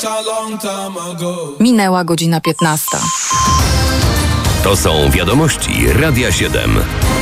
Minęła godzina 15. To są wiadomości Radia 7.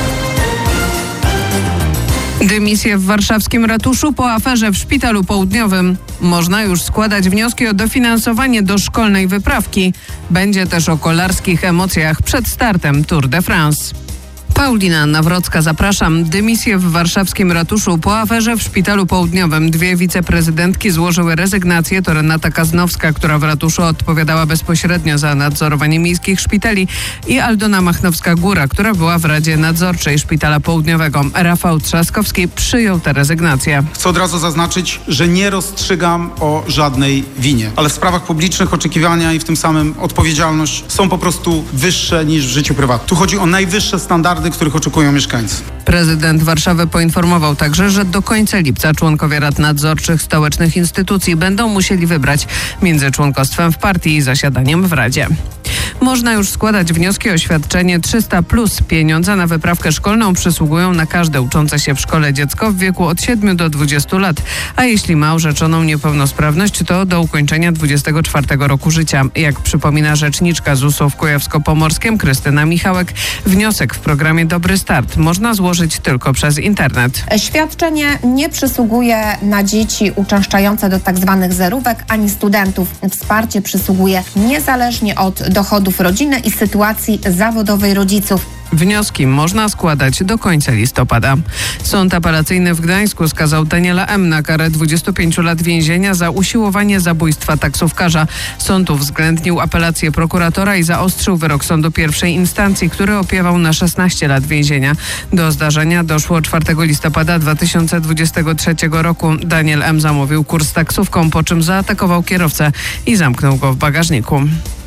Dymisje w warszawskim ratuszu po aferze w Szpitalu Południowym. Można już składać wnioski o dofinansowanie do szkolnej wyprawki. Będzie też o kolarskich emocjach przed startem Tour de France. Paulina Nawrocka, zapraszam. Dymisje w warszawskim ratuszu po aferze w Szpitalu Południowym. 2 wiceprezydentki złożyły rezygnację. To Renata Kaznowska, która w ratuszu odpowiadała bezpośrednio za nadzorowanie miejskich szpitali, i Aldona Machnowska-Góra, która była w Radzie Nadzorczej Szpitala Południowego. Rafał Trzaskowski przyjął tę rezygnację. Chcę od razu zaznaczyć, że nie rozstrzygam o żadnej winie, ale w sprawach publicznych oczekiwania i w tym samym odpowiedzialność są po prostu wyższe niż w życiu prywatnym. Tu chodzi o najwyższe standardy, których oczekują mieszkańcy. Prezydent Warszawy poinformował także, że do końca lipca członkowie rad nadzorczych stołecznych instytucji będą musieli wybrać między członkostwem w partii i zasiadaniem w Radzie. Można już składać wnioski o świadczenie 300+. Pieniądze na wyprawkę szkolną przysługują na każde uczące się w szkole dziecko w wieku od 7 do 20 lat, a jeśli ma orzeczoną niepełnosprawność, to do ukończenia 24 roku życia. Jak przypomina rzeczniczka ZUS-u w Kujawsko-Pomorskiem Krystyna Michałek, wniosek w programie Dobry Start można złożyć tylko przez internet. Świadczenie nie przysługuje na dzieci uczęszczające do tzw. zerówek ani studentów. Wsparcie przysługuje niezależnie od dochodów rodziny i sytuacji zawodowej rodziców. Wnioski można składać do końca listopada. Sąd apelacyjny w Gdańsku skazał Daniela M. na karę 25 lat więzienia za usiłowanie zabójstwa taksówkarza. Sąd uwzględnił apelację prokuratora i zaostrzył wyrok sądu pierwszej instancji, który opiewał na 16 lat więzienia. Do zdarzenia doszło 4 listopada 2023 roku. Daniel M. zamówił kurs taksówką, po czym zaatakował kierowcę i zamknął go w bagażniku.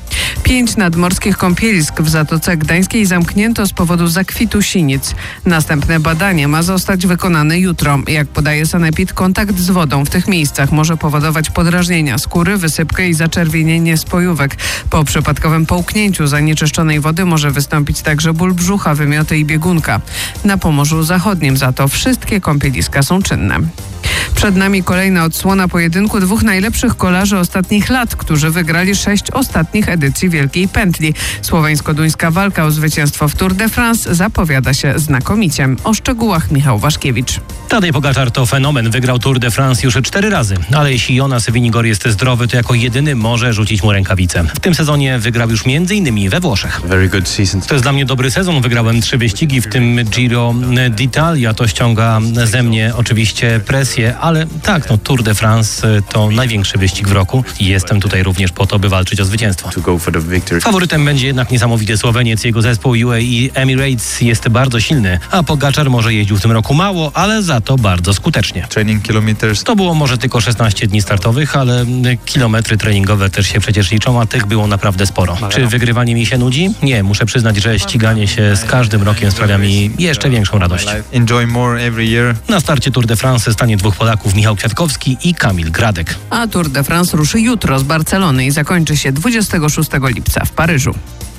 5 nadmorskich kąpielisk w Zatoce Gdańskiej zamknięto z powodu zakwitu sinic. Następne badanie ma zostać wykonane jutro. Jak podaje Sanepid, kontakt z wodą w tych miejscach może powodować podrażnienia skóry, wysypkę i zaczerwienienie spojówek. Po przypadkowym połknięciu zanieczyszczonej wody może wystąpić także ból brzucha, wymioty i biegunka. Na Pomorzu Zachodnim za to wszystkie kąpieliska są czynne. Przed nami kolejna odsłona pojedynku 2 najlepszych kolarzy ostatnich lat, którzy wygrali 6 ostatnich edycji Wielkiej Pętli. Słoweńsko-duńska walka o zwycięstwo w Tour de France zapowiada się znakomicie. O szczegółach Michał Waszkiewicz. Tadej Pogaczar to fenomen. Wygrał Tour de France już 4 razy. Ale jeśli Jonas Vingegaard jest zdrowy, to jako jedyny może rzucić mu rękawicę. W tym sezonie wygrał już m.in. we Włoszech. To jest dla mnie dobry sezon. Wygrałem 3 wyścigi, w tym Giro d'Italia. To ściąga ze mnie oczywiście presję, ale tak, Tour de France to największy wyścig w roku i jestem tutaj również po to, by walczyć o zwycięstwo. Faworytem będzie jednak niesamowity Słoweniec. Jego zespół UAE Emirates jest bardzo silny, a Pogaczar może jeździł w tym roku mało, ale za to bardzo skutecznie. To było może tylko 16 dni startowych, ale kilometry treningowe też się przecież liczą, a tych było naprawdę sporo. Czy wygrywanie mi się nudzi? Nie, muszę przyznać, że ściganie się z każdym rokiem sprawia mi jeszcze większą radość. Na starcie Tour de France stanie 2 Polaków, Michał Kwiatkowski i Kamil Gradek. A Tour de France ruszy jutro z Barcelony i zakończy się 26 lipca w Paryżu.